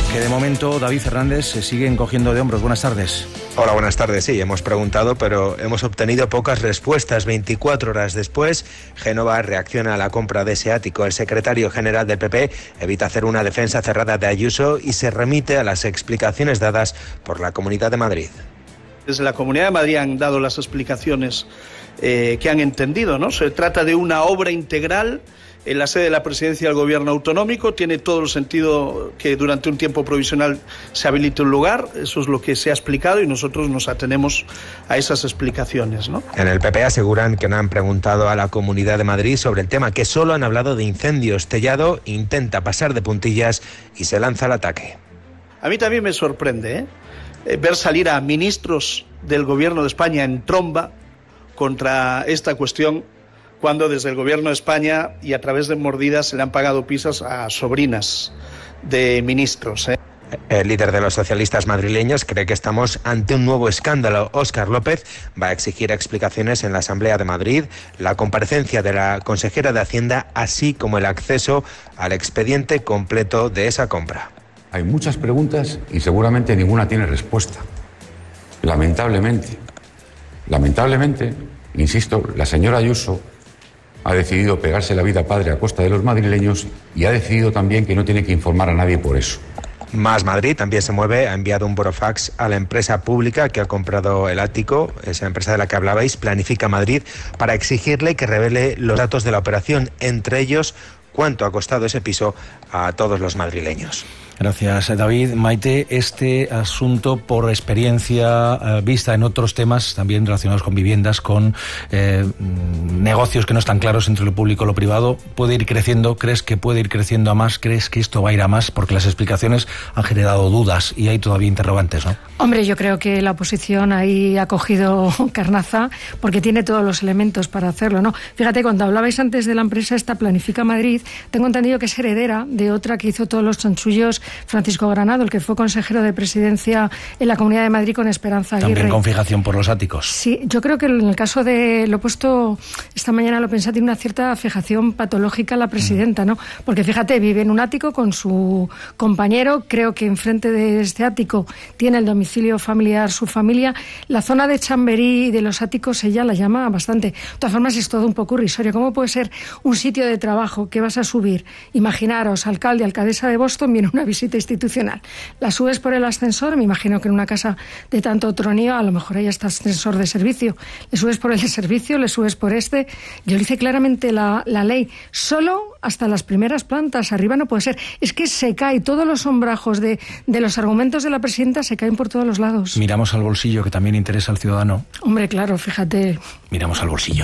Que de momento David Fernández se sigue encogiendo de hombros. Buenas tardes. Hola, buenas tardes. Sí, hemos preguntado, pero hemos obtenido pocas respuestas. 24 horas después, Génova reacciona a la compra de ese ático. El secretario general del PP evita hacer una defensa cerrada de Ayuso y se remite a las explicaciones dadas por la Comunidad de Madrid. Desde la Comunidad de Madrid han dado las explicaciones que han entendido, ¿no? Se trata de una obra integral en la sede de la Presidencia del Gobierno Autonómico. Tiene todo el sentido que durante un tiempo provisional se habilite un lugar. Eso es lo que se ha explicado y nosotros nos atenemos a esas explicaciones, ¿no? En el PP aseguran que no han preguntado a la Comunidad de Madrid sobre el tema, que solo han hablado de incendios. Tellado intenta pasar de puntillas y se lanza al ataque. A mí también me sorprende, ver salir a ministros del Gobierno de España en tromba contra esta cuestión, cuando desde el Gobierno de España y a través de mordidas se le han pagado pisos a sobrinas de ministros. El líder de los socialistas madrileños cree que estamos ante un nuevo escándalo. Óscar López va a exigir explicaciones en la Asamblea de Madrid, la comparecencia de la consejera de Hacienda, así como el acceso al expediente completo de esa compra. Hay muchas preguntas y seguramente ninguna tiene respuesta. Lamentablemente, insisto, la señora Ayuso ha decidido pegarse la vida padre a costa de los madrileños y ha decidido también que no tiene que informar a nadie por eso. Más Madrid también se mueve, ha enviado un burofax a la empresa pública que ha comprado el ático, esa empresa de la que hablabais, Planifica Madrid, para exigirle que revele los datos de la operación, entre ellos cuánto ha costado ese piso a todos los madrileños. Gracias, David. Maite, este asunto, por experiencia vista en otros temas también relacionados con viviendas, con negocios que no están claros entre lo público y lo privado, ¿puede ir creciendo? ¿Crees que puede ir creciendo a más? ¿Crees que esto va a ir a más? Porque las explicaciones han generado dudas y hay todavía interrogantes, ¿no? Hombre, yo creo que la oposición ahí ha cogido carnaza porque tiene todos los elementos para hacerlo, ¿no? Fíjate, cuando hablabais antes de la empresa esta Planifica Madrid, tengo entendido que es heredera de otra que hizo todos los chanchullos, Francisco Granado, el que fue consejero de Presidencia en la Comunidad de Madrid con Esperanza Aguirre. También con fijación por los áticos. Sí, yo creo que en el caso de, lo he puesto esta mañana, lo pensé, tiene una cierta fijación patológica la presidenta, ¿no? Porque fíjate, vive en un ático con su compañero, creo que enfrente de este ático tiene el domicilio familiar su familia. La zona de Chamberí y de los áticos ella la llama bastante. De todas formas es todo un poco irrisorio. ¿Cómo puede ser un sitio de trabajo que vas a subir? Imaginaros, alcalde, alcaldesa de Boston, viene una visita institucional. La subes por el ascensor, me imagino que en una casa de tanto troneo, a lo mejor hay hasta ascensor de servicio. Le subes por el de servicio, le subes por este. Yo le hice claramente la ley. Solo hasta las primeras plantas, arriba no puede ser. Es que se cae, todos los sombrajos de los argumentos de la presidenta se caen por todos los lados. Miramos al bolsillo, que también interesa al ciudadano. Hombre, claro, fíjate. Miramos al bolsillo.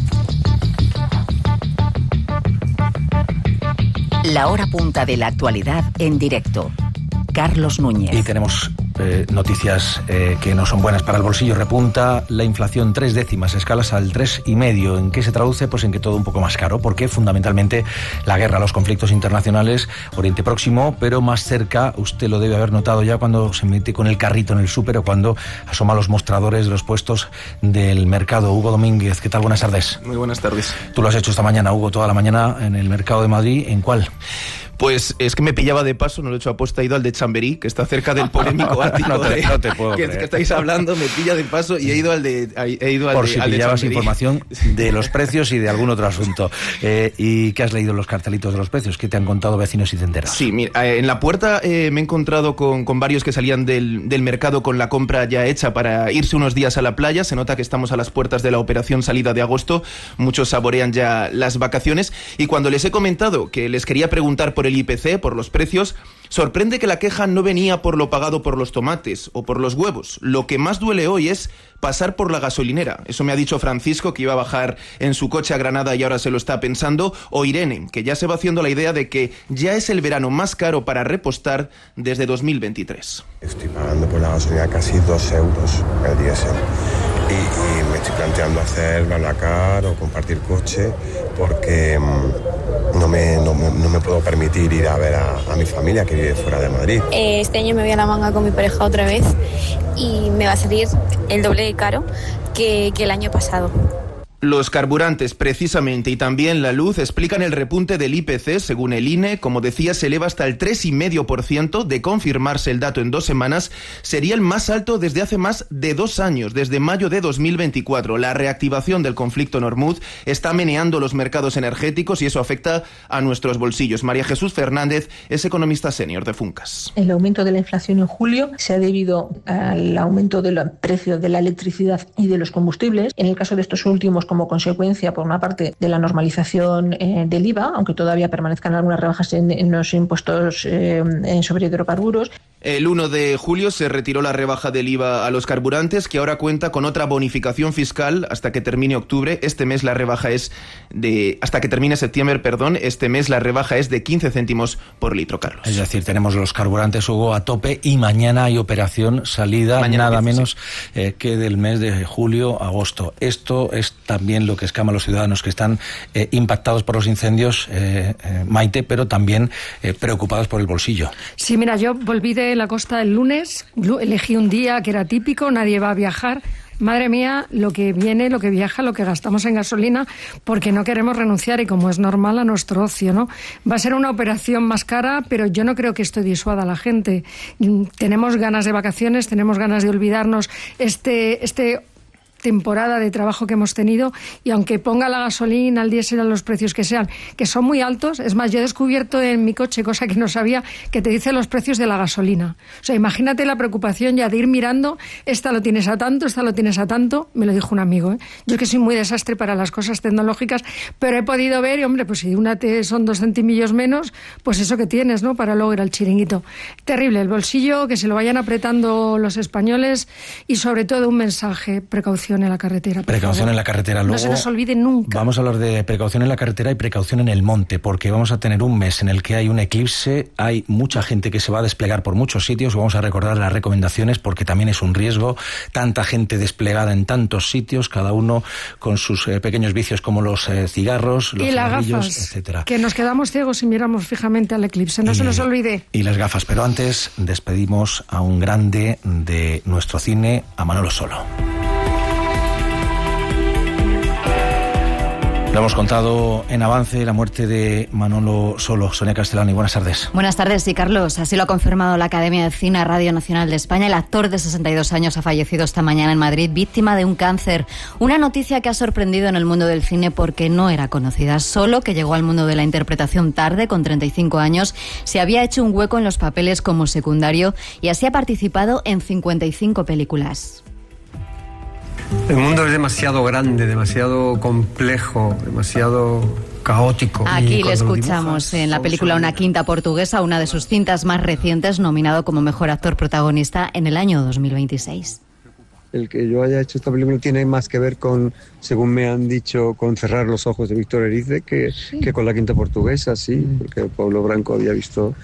La hora punta de la actualidad en directo. Carlos Núñez. Y tenemos noticias que no son buenas para el bolsillo. Repunta la inflación 3 décimas, escalas al 3,5. ¿En qué se traduce? Pues en que todo un poco más caro, porque fundamentalmente la guerra, los conflictos internacionales, Oriente Próximo, pero más cerca, usted lo debe haber notado ya cuando se mete con el carrito en el súper o cuando asoma a los mostradores de los puestos del mercado. Hugo Domínguez, ¿qué tal? Buenas tardes. Muy buenas tardes. Tú lo has hecho esta mañana, Hugo, toda la mañana en el mercado de Madrid. ¿En cuál? Pues es que me pillaba de paso, no lo he hecho aposta, he ido al de Chamberí, que está cerca del polémico ático no te puedo que estáis hablando, me pilla de paso y he ido al de por si pillabas Chamberí. Información de los precios y de algún otro asunto. ¿Y qué has leído en los cartelitos de los precios? ¿Qué te han contado vecinos y centeros? Sí, mira, en la puerta me he encontrado con varios que salían del mercado con la compra ya hecha para irse unos días a la playa. Se nota que estamos a las puertas de la operación salida de agosto. Muchos saborean ya las vacaciones. Y cuando les he comentado que les quería preguntar por el IPC, por los precios, sorprende que la queja no venía por lo pagado por los tomates o por los huevos. Lo que más duele hoy es pasar por la gasolinera. Eso me ha dicho Francisco, que iba a bajar en su coche a Granada y ahora se lo está pensando, o Irene, que ya se va haciendo la idea de que ya es el verano más caro para repostar desde 2023. Estoy pagando por la gasolina casi 2 euros el diésel y me estoy planteando hacer BlaBlaCar o compartir coche porque no me puedo permitir ir a ver a mi familia que vive fuera de Madrid. Este año me voy a la manga con mi pareja otra vez y me va a salir el doble de caro que el año pasado. Los carburantes, precisamente, y también la luz, explican el repunte del IPC. Según el INE, como decía, se eleva hasta el 3,5%. De confirmarse el dato en 2 semanas, sería el más alto desde hace más de 2 años, desde mayo de 2024. La reactivación del conflicto en Hormuz está meneando los mercados energéticos y eso afecta a nuestros bolsillos. María Jesús Fernández es economista senior de Funcas. El aumento de la inflación en julio se ha debido al aumento del precio de la electricidad y de los combustibles. En el caso de estos últimos, como consecuencia, por una parte, de la normalización del IVA, aunque todavía permanezcan algunas rebajas en los impuestos sobre hidrocarburos. El 1 de julio se retiró la rebaja del IVA a los carburantes, que ahora cuenta con otra bonificación fiscal hasta que termine octubre. Este mes la rebaja es hasta que termine septiembre, este mes la rebaja es de 15 céntimos por litro, Carlos. Es decir, tenemos los carburantes, Hugo, a tope y mañana hay operación salida, mañana nada menos que del mes de julio-agosto. Esto es también lo que escama a los ciudadanos que están impactados por los incendios, Maite, pero también preocupados por el bolsillo. Sí, mira, yo volví de la costa el lunes, elegí un día que era típico, nadie va a viajar. Madre mía, lo que viene, lo que viaja, lo que gastamos en gasolina, porque no queremos renunciar, y como es normal, a nuestro ocio, ¿no? Va a ser una operación más cara, pero yo no creo que esto disuada a la gente. Tenemos ganas de vacaciones, tenemos ganas de olvidarnos este temporada de trabajo que hemos tenido, y aunque ponga la gasolina, el diésel a los precios que sean, que son muy altos, es más, yo he descubierto en mi coche, cosa que no sabía, que te dice los precios de la gasolina. O sea, imagínate la preocupación ya de ir mirando, esta lo tienes a tanto, esta lo tienes a tanto, me lo dijo un amigo, ¿eh? Yo que soy muy desastre para las cosas tecnológicas, pero he podido ver, y hombre, pues si una son 2 centimillos menos, pues eso que tienes, ¿no?, para luego ir al chiringuito. Terrible, el bolsillo, que se lo vayan apretando los españoles, y sobre todo un mensaje: precaución en la carretera. Precaución en la carretera. Luego, no se nos olvide nunca. Vamos a hablar de precaución en la carretera y precaución en el monte, porque vamos a tener un mes en el que hay un eclipse, hay mucha gente que se va a desplegar por muchos sitios. Vamos a recordar las recomendaciones porque también es un riesgo. Tanta gente desplegada en tantos sitios, cada uno con sus pequeños vicios como los cigarros, los cigarrillos, etcétera. Que nos quedamos ciegos si miramos fijamente al eclipse. No se nos olvide. Y las gafas. Pero antes despedimos a un grande de nuestro cine, a Manolo Solo. Lo hemos contado en avance, la muerte de Manolo Solo. Sonia Castellani, buenas tardes. Buenas tardes, sí, Carlos. Así lo ha confirmado la Academia de Cine Radio Nacional de España. El actor de 62 años ha fallecido esta mañana en Madrid, víctima de un cáncer. Una noticia que ha sorprendido en el mundo del cine porque no era conocida. Solo, que llegó al mundo de la interpretación tarde, con 35 años, se había hecho un hueco en los papeles como secundario y así ha participado en 55 películas. El mundo es demasiado grande, demasiado complejo, demasiado caótico. Aquí le escuchamos en la película Una quinta portuguesa, una de sus cintas más recientes, nominado como mejor actor protagonista en el año 2026. El que yo haya hecho esta película tiene más que ver con, según me han dicho, con Cerrar los ojos de Víctor Erice que con La quinta portuguesa, sí, porque Pablo Branco había visto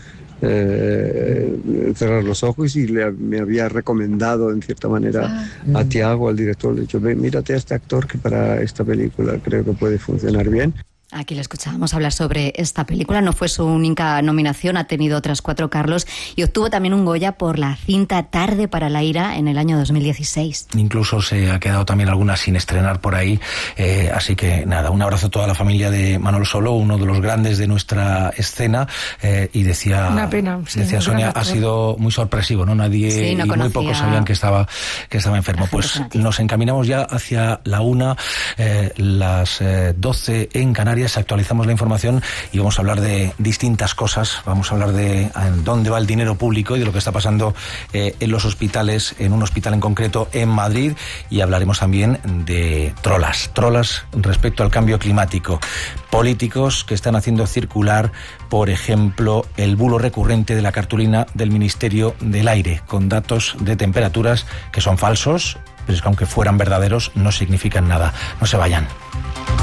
Cerrar los ojos y me había recomendado en cierta manera a Tiago, al director, le he dicho: mírate a este actor que para esta película creo que puede funcionar bien. Aquí le escuchábamos hablar sobre esta película. No fue su única nominación, ha tenido otras 4, Carlos, y obtuvo también un Goya por la cinta Tarde para la ira en el año 2016. Incluso se ha quedado también alguna sin estrenar por ahí, así que nada, un abrazo a toda la familia de Manolo Solo, uno de los grandes de nuestra escena, y decía, una pena, sí, decía Sonia, ha sido muy sorpresivo, ¿no? Nadie, sí, no y muy pocos sabían que estaba enfermo. Pues nos encaminamos ya hacia la 1, las 12 en Canarias. Actualizamos la información y vamos a hablar de distintas cosas. Vamos a hablar de dónde va el dinero público y de lo que está pasando en los hospitales, en un hospital en concreto en Madrid, y hablaremos también de trolas respecto al cambio climático. Políticos que están haciendo circular, por ejemplo, el bulo recurrente de la cartulina del Ministerio del Aire, con datos de temperaturas que son falsos, pero es que aunque fueran verdaderos no significan nada. No se vayan.